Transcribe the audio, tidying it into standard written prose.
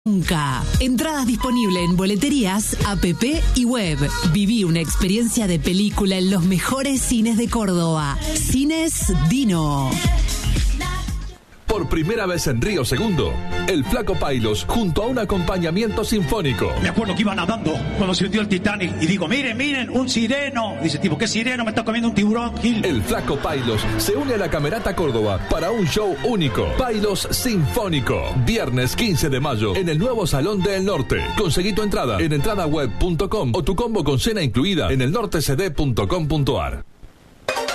Nunca. Entradas disponibles en boleterías, app y web. Viví una experiencia de película en los mejores cines de Córdoba. Cines Dino. Por primera vez en Río Segundo, el Flaco Pailos junto a un acompañamiento sinfónico. Me acuerdo que iba nadando cuando se hundió el Titanic y digo, miren, un sireno. Dice tipo, ¿qué sireno? Me está comiendo un tiburón, Gil. El Flaco Pailos se une a la Camerata Córdoba para un show único. Pailos Sinfónico. Viernes 15 de mayo en el nuevo Salón del Norte. Conseguí tu entrada en entradaweb.com o tu combo con cena incluida en elnortecd.com.ar.